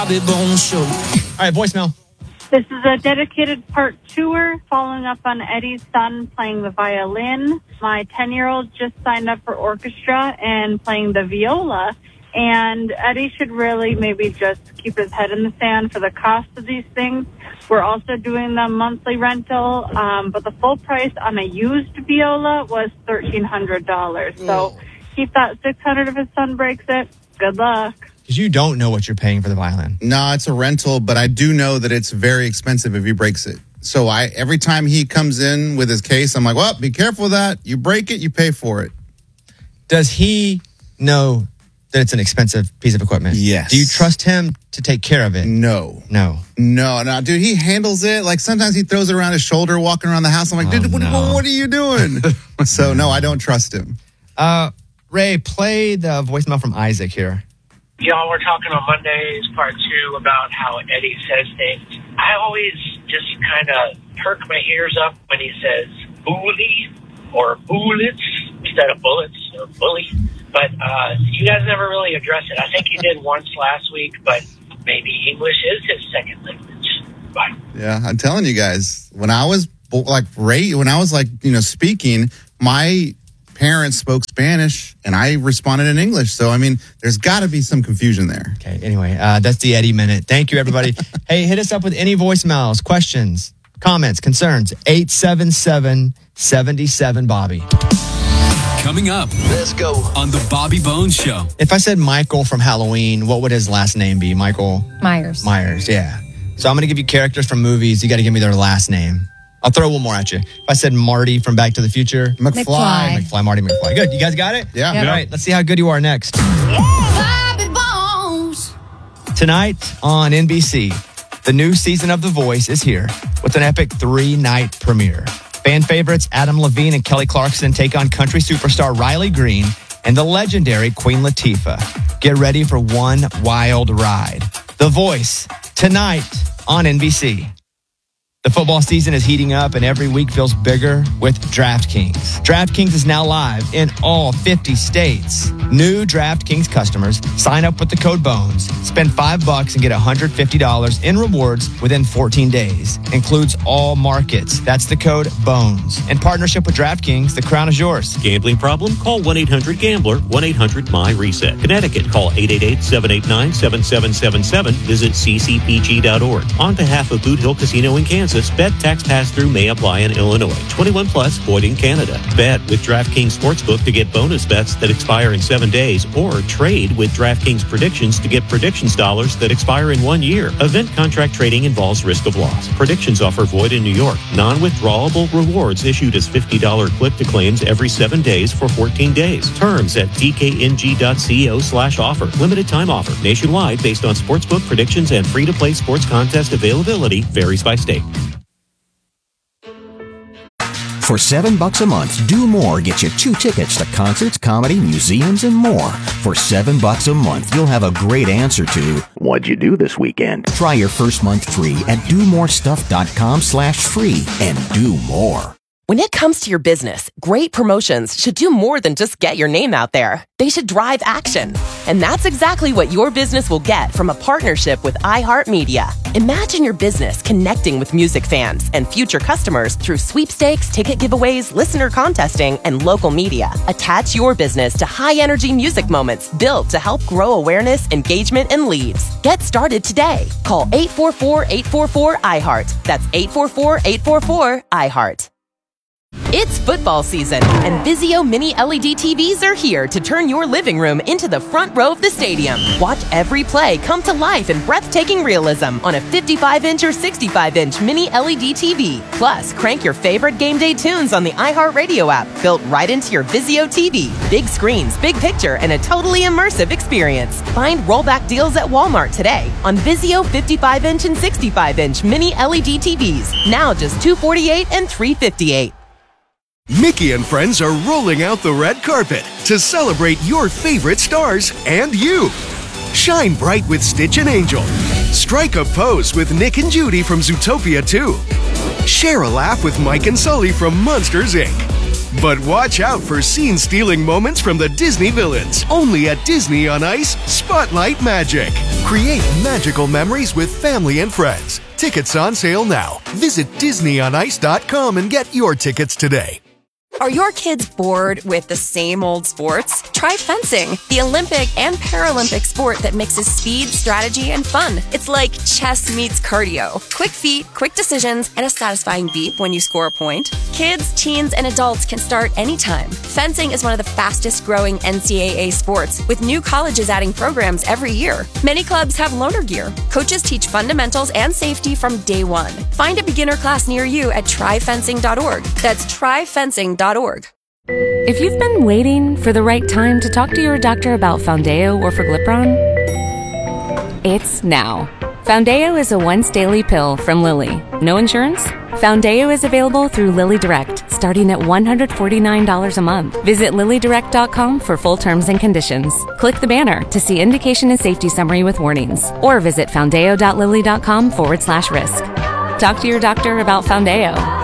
Bobby Bones Show. All right, voicemail. This is a dedicated part tour following up on Eddie's son playing the violin. My 10-year-old just signed up for orchestra and playing the viola. And Eddie should really maybe just keep his head in the sand for the cost of these things. We're also doing the monthly rental, but the full price on a used viola was $1,300. So keep that $600 if his son breaks it. Good luck. Because you don't know what you're paying for the violin. No, it's a rental, but I do know that it's very expensive if he breaks it. So every time he comes in with his case, I'm like, well, be careful of that. You break it, you pay for it. Does he know that it's an expensive piece of equipment? Yes. Do you trust him to take care of it? No. No, dude, he handles it. Like, sometimes he throws it around his shoulder walking around the house. I'm like, dude, what are you doing? So, no, I don't trust him. Ray, play the voicemail from Isaac here. Y'all were talking on Monday's part 2 about how Eddie says things. I always just kind of perk my ears up when he says bully or bullets instead of bullets or bully. But you guys never really address it. I think you did once last week, but maybe English is his second language. Bye. Yeah, I'm telling you guys, when I was speaking, my parents spoke Spanish and I responded in English. So, I mean, there's got to be some confusion there. Okay, anyway, that's the Eddie Minute. Thank you, everybody. Hey, hit us up with any voicemails, questions, comments, concerns. 877-77-Bobby. Coming up. Let's go. On the Bobby Bones Show. If I said Michael from Halloween, what would his last name be? Michael? Myers. Myers, yeah. So I'm going to give you characters from movies. You got to give me their last name. I'll throw one more at you. If I said Marty from Back to the Future. McFly, Marty McFly. Good. You guys got it? Yeah. All right. Let's see how good you are next. Bobby Bones. Tonight on NBC, the new season of The Voice is here with an epic 3-night premiere. Fan favorites Adam Levine and Kelly Clarkson take on country superstar Riley Green and the legendary Queen Latifah. Get ready for one wild ride. The Voice, tonight on NBC. The football season is heating up and every week feels bigger with DraftKings. DraftKings is now live in all 50 states. New DraftKings customers sign up with the code BONES, spend $5 and get $150 in rewards within 14 days. Includes all markets. That's the code BONES. In partnership with DraftKings, the crown is yours. Gambling problem? Call 1-800-GAMBLER, 1-800-MY-RESET. Connecticut, call 888-789-7777. Visit ccpg.org. On behalf of Boot Hill Casino in Kansas, bet tax pass-through may apply in Illinois. 21 plus, void in Canada. Bet with DraftKings Sportsbook to get bonus bets that expire in 7 days, or trade with DraftKings Predictions to get predictions dollars that expire in 1 year. Event contract trading involves risk of loss. Predictions offer void in New York. Non-withdrawable rewards issued as $50 click-to-claims every 7 days for 14 days. Terms at dkng.co/offer. Limited time offer. Nationwide based on sportsbook predictions and free-to-play sports contest availability. Varies by state. For $7 a month, Do More gets you 2 tickets to concerts, comedy, museums, and more. For $7 a month, you'll have a great answer to, what'd you do this weekend? Try your first month free at domorestuff.com/free and do more. When it comes to your business, great promotions should do more than just get your name out there. They should drive action. And that's exactly what your business will get from a partnership with iHeartMedia. Imagine your business connecting with music fans and future customers through sweepstakes, ticket giveaways, listener contesting, and local media. Attach your business to high-energy music moments built to help grow awareness, engagement, and leads. Get started today. Call 844-844-iHeart. That's 844-844-iHeart. It's football season, and Vizio Mini LED TVs are here to turn your living room into the front row of the stadium. Watch every play come to life in breathtaking realism on a 55-inch or 65-inch Mini LED TV. Plus, crank your favorite game day tunes on the iHeartRadio app, built right into your Vizio TV. Big screens, big picture, and a totally immersive experience. Find rollback deals at Walmart today on Vizio 55-inch and 65-inch Mini LED TVs. Now just $248 and $358. Mickey and friends are rolling out the red carpet to celebrate your favorite stars and you. Shine bright with Stitch and Angel. Strike a pose with Nick and Judy from Zootopia 2. Share a laugh with Mike and Sully from Monsters, Inc. But watch out for scene-stealing moments from the Disney villains. Only at Disney on Ice Spotlight Magic. Create magical memories with family and friends. Tickets on sale now. Visit DisneyOnIce.com and get your tickets today. Are your kids bored with the same old sports? Try fencing, the Olympic and Paralympic sport that mixes speed, strategy, and fun. It's like chess meets cardio. Quick feet, quick decisions, and a satisfying beep when you score a point. Kids, teens, and adults can start anytime. Fencing is one of the fastest growing NCAA sports, with new colleges adding programs every year. Many clubs have loaner gear. Coaches teach fundamentals and safety from day one. Find a beginner class near you at tryfencing.org. That's tryfencing.org. If you've been waiting for the right time to talk to your doctor about Foundeo or Forglipron, it's now. Foundeo is a once-daily pill from Lilly. No insurance? Foundeo is available through Lilly Direct, starting at $149 a month. Visit LillyDirect.com for full terms and conditions. Click the banner to see indication and safety summary with warnings, or visit foundeo.lilly.com/risk. Talk to your doctor about Foundeo.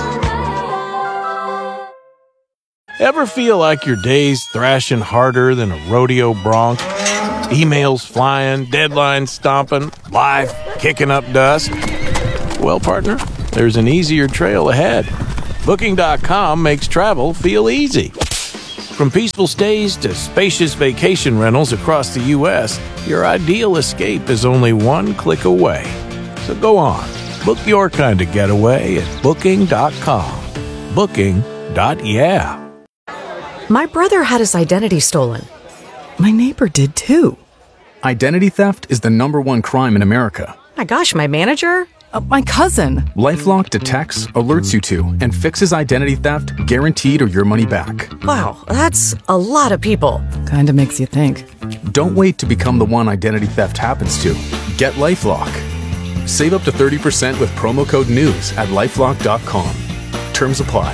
Ever feel like your day's thrashing harder than a rodeo bronc? Emails flying, deadlines stomping, life kicking up dust? Well, partner, there's an easier trail ahead. Booking.com makes travel feel easy. From peaceful stays to spacious vacation rentals across the U.S., your ideal escape is only one click away. So go on, book your kind of getaway at Booking.com. Booking.yeah. My brother had his identity stolen. My neighbor did too. Identity theft is the #1 crime in America. My gosh, my manager? My cousin. LifeLock detects, alerts you to, and fixes identity theft guaranteed or your money back. Wow, that's a lot of people. Kinda makes you think. Don't wait to become the one identity theft happens to. Get LifeLock. Save up to 30% with promo code NEWS at LifeLock.com. Terms apply.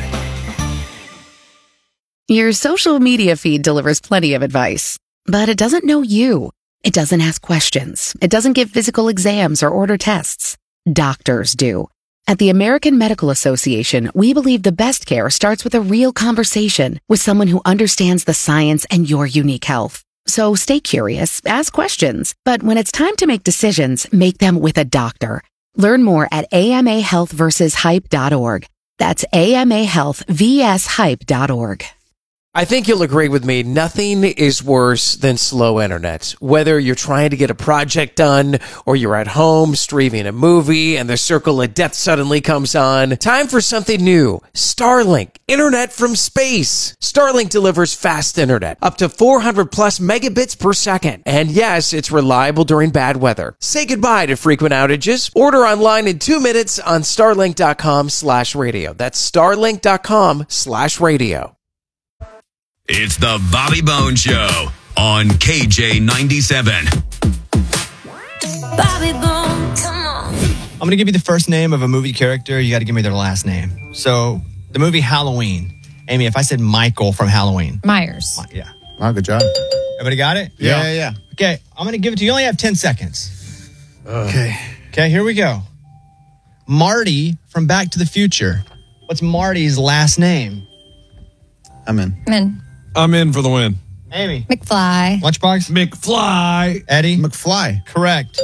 Your social media feed delivers plenty of advice, but it doesn't know you. It doesn't ask questions. It doesn't give physical exams or order tests. Doctors do. At the American Medical Association, we believe the best care starts with a real conversation with someone who understands the science and your unique health. So stay curious, ask questions, but when it's time to make decisions, make them with a doctor. Learn more at amahealthversushype.org. That's amahealthvshype.org. I think you'll agree with me, nothing is worse than slow internet. Whether you're trying to get a project done or you're at home streaming a movie and the circle of death suddenly comes on, time for something new. Starlink, internet from space. Starlink delivers fast internet, up to 400 plus megabits per second. And yes, it's reliable during bad weather. Say goodbye to frequent outages. Order online in 2 minutes on starlink.com/radio. That's starlink.com/radio. It's the Bobby Bones Show on KJ97. Bobby Bones, come on. I'm going to give you the first name of a movie character. You got to give me their last name. So, the movie Halloween. Amy, if I said Michael from Halloween. Myers. Yeah. Oh, good job. Everybody got it? Yeah. Okay, I'm going to give it to you. You only have 10 seconds. Okay, here we go. Marty from Back to the Future. What's Marty's last name? I'm in. I'm in for the win. Amy. McFly. Lunchbox? McFly. Eddie? McFly. Correct.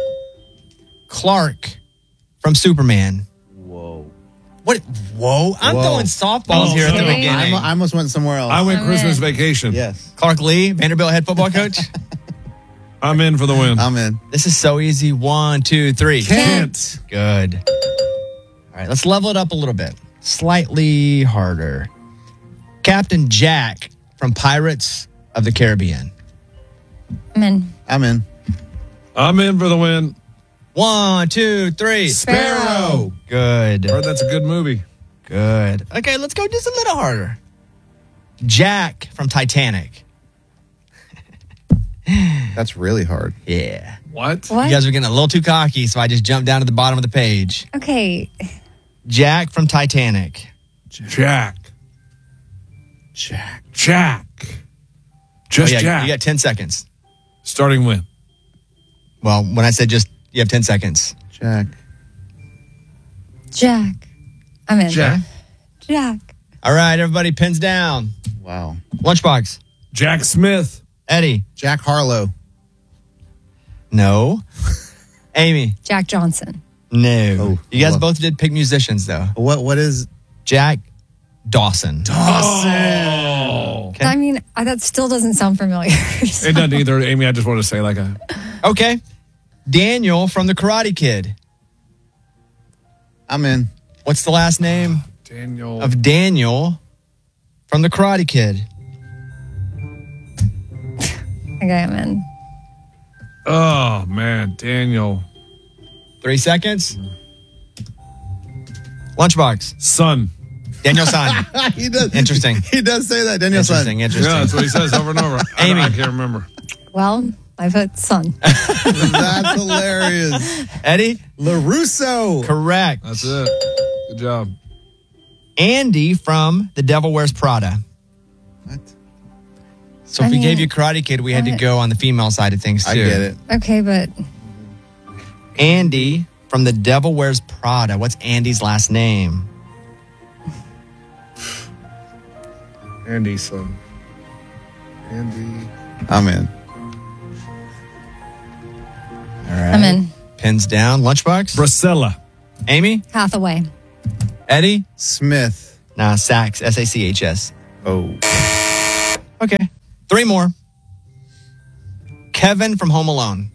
Clark from Superman. Whoa. What? Whoa? I'm throwing softballs here at the beginning. I almost went somewhere else. I went Christmas Vacation. Yes. Clark Lee, Vanderbilt head football coach. I'm in for the win. I'm in. This is so easy. 1, 2, 3. Kent. Good. All right, let's level it up a little bit. Slightly harder. Captain Jack from Pirates of the Caribbean. I'm in. I'm in. I'm in for the win. 1, 2, 3. Sparrow. Good. Heard that's a good movie. Good. Okay, let's go just a little harder. Jack from Titanic. That's really hard. Yeah. What? What? You guys are getting a little too cocky, so I just jumped down to the bottom of the page. Okay. Jack from Titanic. Jack. Just Jack. You got 10 seconds. Starting when? Well, when I said just, you have 10 seconds. Jack. I'm in. Jack. Jack. All right, everybody, pins down. Wow. Lunchbox. Jack Smith. Eddie. Jack Harlow. No. Amy. Jack Johnson. No. Oh, You guys well. both did pick musicians, though. What is Jack Dawson. Oh. Okay. I mean, that still doesn't sound familiar. It doesn't either, Amy. I just want to say like a... Okay. Daniel from The Karate Kid. I'm in. What's the last name Daniel. of Daniel from The Karate Kid? Okay, I'm in. Oh, man. Daniel. 3 seconds. Lunchbox. Son. Daniel San. He does. Interesting. He does say that. Daniel Son. Interesting. Yeah, that's what he says over and over. Amy. I can't remember. Well, I put son. That's hilarious. Eddie? LaRusso. Correct. That's it. Good job. Andy from The Devil Wears Prada. What? So if I we gave mean, you Karate Kid, we had to what? go on the female side of things, too. I get it. Okay, but Andy from The Devil Wears Prada. What's Andy's last name? Andy's son. Andy. I'm in. All right. I'm in. Pins down. Lunchbox. Bracella. Amy? Hathaway. Eddie? Smith. Nah, Sachs. S-A-C-H-S. Oh. Okay. 3 more. Kevin from Home Alone.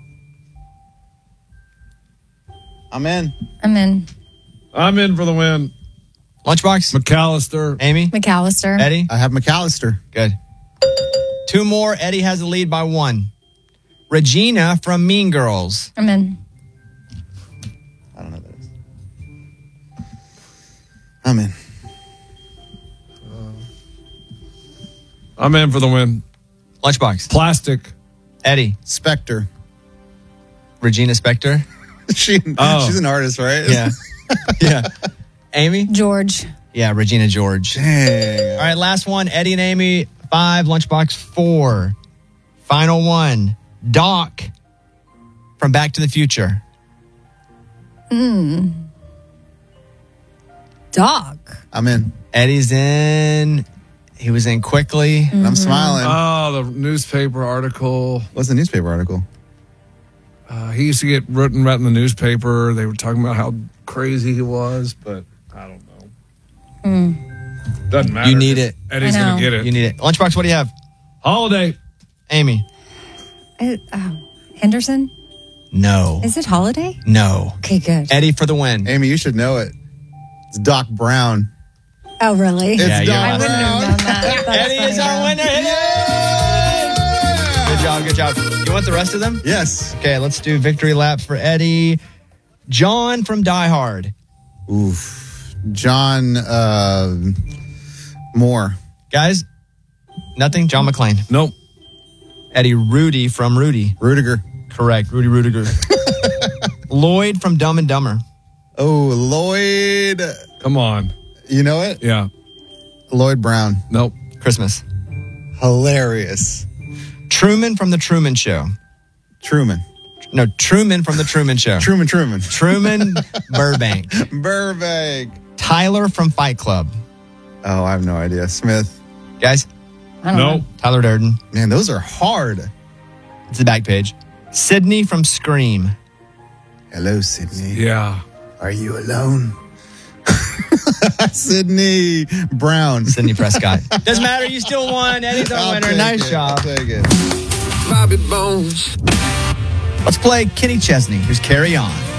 I'm in. I'm in. I'm in for the win. Lunchbox. McAllister. Amy? McAllister. Eddie? I have McAllister. Good. 2 more. Eddie has the lead by 1. Regina from Mean Girls. I'm in. I don't know what that is. I'm in. I'm in for the win. Lunchbox. Plastic. Eddie. Spectre. Regina Spektor. She's an artist, right? Yeah. Yeah. Amy? George. Yeah, Regina George. Dang. All right, last one. Eddie and Amy, 5. Lunchbox, 4. Final one. Doc from Back to the Future. Doc. I'm in. Eddie's in. He was in quickly. I'm smiling. Oh, the newspaper article. What's the newspaper article? He used to get written about in the newspaper. They were talking about how crazy he was, but I don't know. Doesn't matter. You need it. Eddie's I know. going to get it. You need it. Lunchbox, what do you have? Holiday. Amy? Henderson. No. Is it Holiday? No. Okay, good. Eddie for the win. Amy, you should know it. It's Doc Brown. Oh, really? It's Yeah, you're Doc I right. wouldn't have known that. That's Eddie is funny, our though. winner. Good job, good job. You want the rest of them? Yes. Okay, let's do victory laps for Eddie. John from Die Hard. Oof. John Moore. Guys, nothing? John McClane. Nope. Eddie, Rudy from Rudy. Rudiger. Correct, Rudy Rudiger. Lloyd from Dumb and Dumber. Oh, Lloyd. Come on. You know it? Yeah. Lloyd Brown. Nope. Christmas. Hilarious. Truman from The Truman Show. Truman. No, Truman from The Truman Show. Truman. Truman Burbank. Burbank. Tyler from Fight Club. Oh, I have no idea. Smith. Guys? I don't Nope. know. Tyler Durden. Man, those are hard. It's the back page. Sydney from Scream. Hello, Sydney. Yeah. Are you alone? Sydney Brown. Sydney Prescott. Doesn't matter. You still won. Eddie's our winner. Nice job. I'll take it. Bobby Bones. Let's play Kenny Chesney, who's Carry On.